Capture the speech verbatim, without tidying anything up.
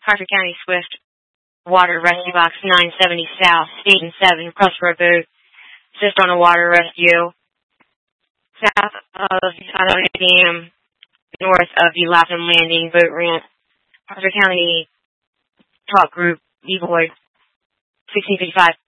Harford County Swift Water Rescue Box nine seventy South, Station seven, Crossroad Boat. Assist on a water rescue. South of Southern Dam, north of the Lapham Landing Boat Ramp. Harford County Talk Group, Levoy, sixteen fifty-five